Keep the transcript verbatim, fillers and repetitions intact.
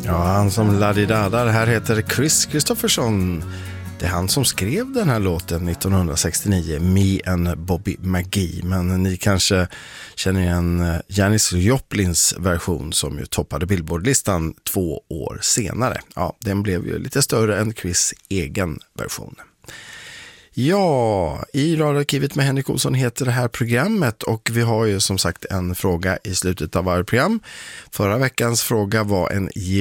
Ja, han som laddidadar här heter Chris Christopherson. Det är han som skrev den här låten nittonhundrasextionio, Me and Bobby McGee. Men ni kanske känner igen Janis Joplins version som ju toppade Billboardlistan två år senare. Ja, den blev ju lite större än Chris' egen version. Ja, i radioarkivet med Henrik Olsson heter det här programmet och vi har ju som sagt en fråga i slutet av varje program. Förra veckans fråga var en